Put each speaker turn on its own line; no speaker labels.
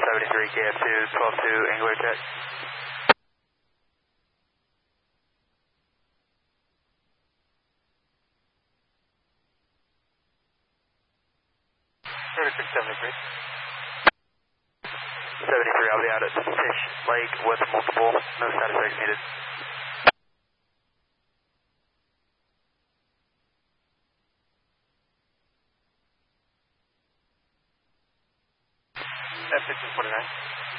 73 KF2, 12-2, Angular check.
Thirty-six 73.
73, I'll be out at Fish Lake with multiple, no status checks needed.
F-1549.